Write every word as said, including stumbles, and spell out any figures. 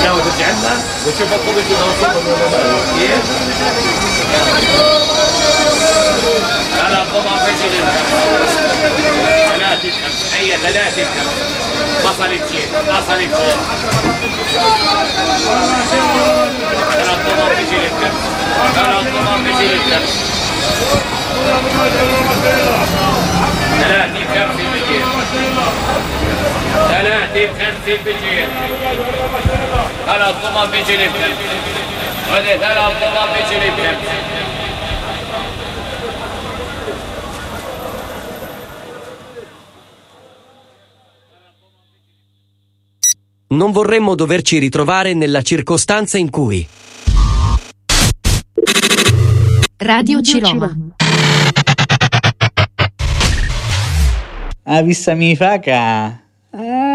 ناوي ترجع لنا وتشوف الطبيب كيف؟ لا طبعا في جنين ثلاثة خمس هي ثلاثة خمس بصل بشيء بصل بشيء ثلاث طبعا في جنين خمس ثلاث طبعا في جنين خمس ثلاثة خمسة بجير ثلاثة خمسة بجير ثلاث طبعا في جنين خمس هذه ثلاث طبعا في جنين خمس. Non vorremmo doverci ritrovare nella circostanza in cui Radio Ciroma. Ah, vista mi fa ca.